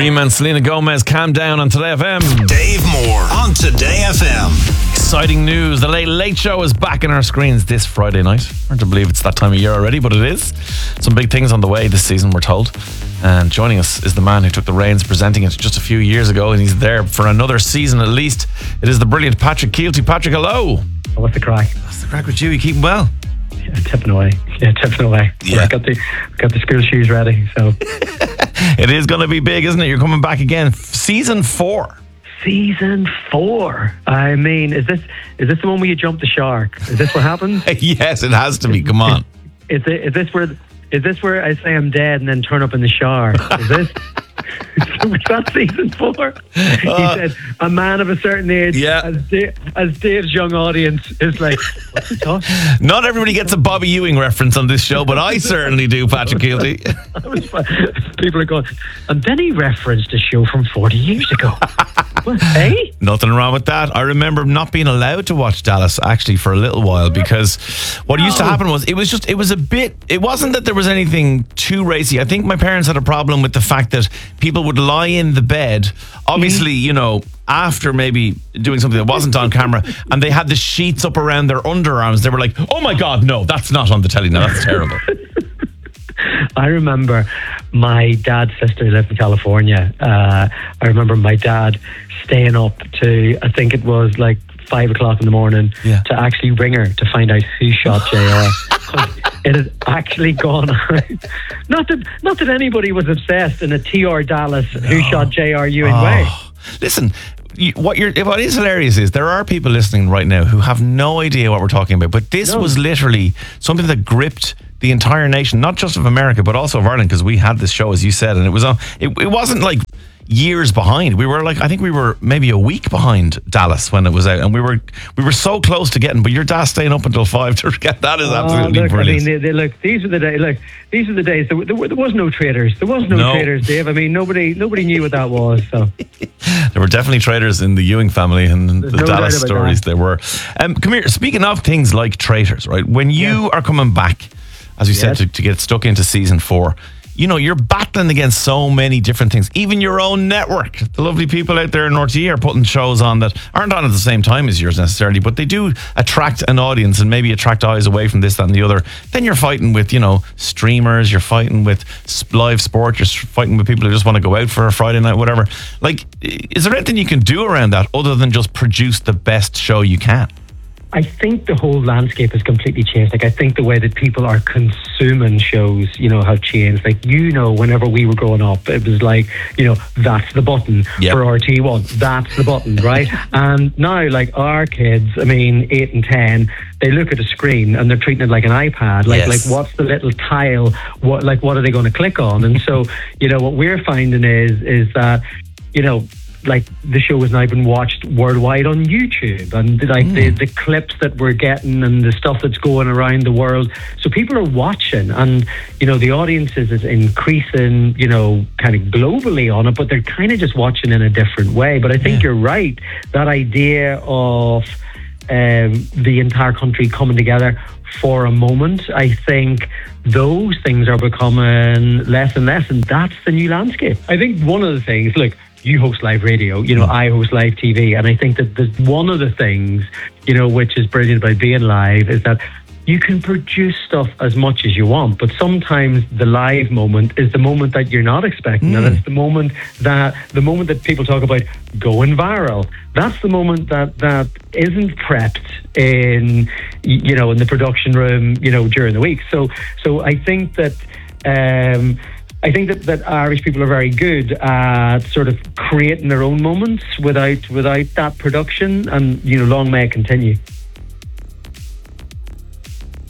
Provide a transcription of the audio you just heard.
Him and Selena Gomez, Calm Down on Today FM. Dave Moore on Today FM. Exciting news. The Late Late Show is back in our screens this Friday night. Hard to believe it's that time of year already, but it is. Some big things on the way this season, we're told. And joining us is the man who took the reins presenting it just a few years ago, and he's there for another season at least. It is the brilliant Patrick Keelty. Patrick, hello. What's the crack? What's the crack with you? You keeping well? Yeah, tipping away. Yeah. I got the school shoes ready, so. It is going to be big, isn't it? You're coming back again. Season 4. Season 4. I mean, is this the one where you jump the shark? Is this what happens? Yes, it has to be. Come on. Is this where I say I'm dead and then turn up in the shower? Is this? Was that season 4? He said, a man of a certain age, as Dave's young audience is like, what's he talking? Not everybody gets a Bobby Ewing reference on this show, but I certainly do, Patrick Keelty. People are going, and then he referenced a show from 40 years ago. What, hey? Nothing wrong with that. I remember not being allowed to watch Dallas actually for a little while, because what used to happen was it wasn't that there was anything too racy. I think my parents had a problem with the fact that people would lie in the bed, obviously, you know, after maybe doing something that wasn't on camera, and they had the sheets up around their underarms. They were like, oh my God, no, that's not on the telly now. That's terrible. I remember my dad's sister lived in California. I remember my dad staying up to, I think it was like 5 o'clock in the morning to actually ring her to find out who shot JR. It had actually gone out. Not that anybody was obsessed in a TR Dallas who shot JR Ewing way. Listen, what is hilarious is there are people listening right now who have no idea what we're talking about, but this was literally something that gripped the entire nation, not just of America, but also of Ireland, because we had this show, as you said, and it wasn't like years behind. We were like, I think we were maybe a week behind Dallas when it was out, and we were so close to getting, but your dad staying up until 5 to get that is absolutely brilliant. I mean, these were the days. These were the days. There was no traders. There was no traders, Dave. I mean, nobody knew what that was. So there were definitely traders in the Ewing family and the Dallas stories. There were. Come here. Speaking of things like traitors, right? When you are coming back, as you said, to get stuck into season 4. You know, you're battling against so many different things. Even your own network. The lovely people out there in RTE are putting shows on that aren't on at the same time as yours necessarily, but they do attract an audience and maybe attract eyes away from this, that and the other. Then you're fighting with, you know, streamers, you're fighting with live sport, you're fighting with people who just want to go out for a Friday night, whatever. Like, is there anything you can do around that other than just produce the best show you can? I think the whole landscape has completely changed. Like, I think the way that people are consuming shows, you know, have changed. Like, you know, whenever we were growing up, it was like, you know, that's the button for RT1. That's the button, right? And now, like, our kids, I mean, 8 and 10, they look at a screen and they're treating it like an iPad. Like, what's the little tile? What are they going to click on? And so, you know, what we're finding is that, you know, like, the show has now been watched worldwide on YouTube, and like the clips that we're getting and the stuff that's going around the world. So people are watching, and, you know, the audiences is increasing, you know, kind of globally on it, but they're kind of just watching in a different way. But I think you're right. That idea of the entire country coming together for a moment, I think those things are becoming less and less, and that's the new landscape. I think one of the things, look, you host live radio, you know, I host live TV, and I think that there's one of the things, you know, which is brilliant about being live is that you can produce stuff as much as you want, but sometimes the live moment is the moment that you're not expecting, and it's the moment that people talk about going viral. That's the moment that isn't prepped in, you know, in the production room, you know, during the week. So I think that that Irish people are very good at sort of creating their own moments without that production, and, you know, long may it continue.